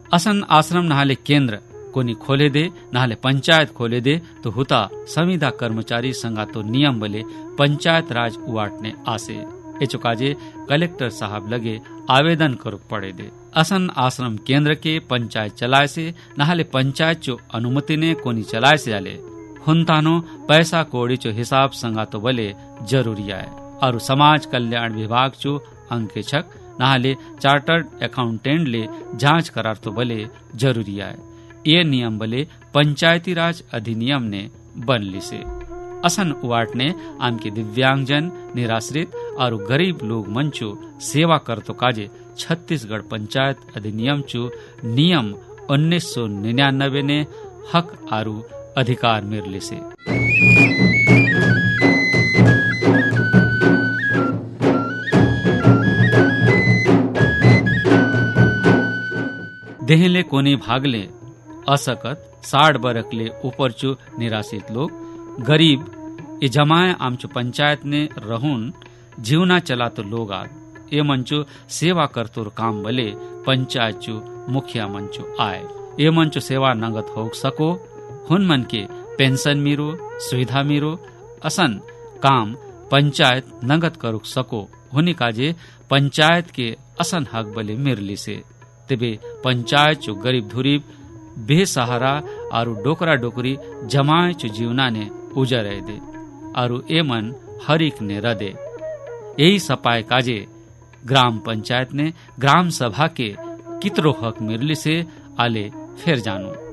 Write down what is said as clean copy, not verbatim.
असन आश्रम नहाले केंद्र कोनी खोले दे नहाले पंचायत खोले दे तो हुता संविदा कर्मचारी संगा तो नियम बले पंचायत राज उवाटने आसे एचुकाजे कलेक्टर साहब लगे आवेदन करो पड़े दे। असन आश्रम केंद्र के पंचायत चलाए से नहाले पंचायत चो अनुमति ने कोनी चलाए से जाले हुनतानो पैसा कोड़ी चो हिसाब संगा तो बले जरूरी आए और समाज कल्याण विभाग चो अंकेक्षक नहाले चार्टर्ड अकाउंटेंट ले जांच करार तो बले जरूरी आए। ये नियम बले पंचायती राज अधिनियम ने बन ली से। असन उवाट ने आम के दिव्यांगजन निराश्रित और गरीब लोग मंचो सेवा कर तो काजे छत्तीसगढ़ पंचायत अधिनियम चो नियम 1999 ने हक आरु अधिकार मिरले से। देहले कोने भागले असकत 60 बरकले ऊपर चो निराश्रित लोग गरीब ये जमाए आमचो पंचायत ने रहून जीवना चला तो लोग आग ये मंचो सेवा करतो काम बले पंचायत चो मुखिया मंचो आए ये मंचो सेवा नगद हो सको हुन मन के पेंशन मिरो सुविधा मिरो असन काम पंचायत नगद करुक सको होने काजे पंचायत के असन हक बले मिरली से तेबे पंचायत चो गरीब धुरीब बेसहारा और डोकरा डोकरी जमाए चो जीवना ने उजर दे और ए मन हरिक ने रदे यही सपाए काजे ग्राम पंचायत ने ग्राम सभा के कितरो हक मिरली से आले फिर जानो।